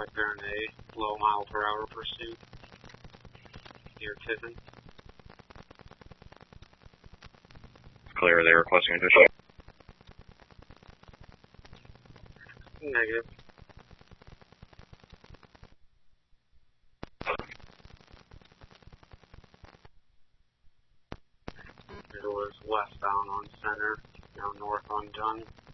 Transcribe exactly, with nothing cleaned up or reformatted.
like they're in a low mile per hour pursuit near Tiffin. Clear, they requesting additional. Negative. It was westbound on Center, now north on Dunn.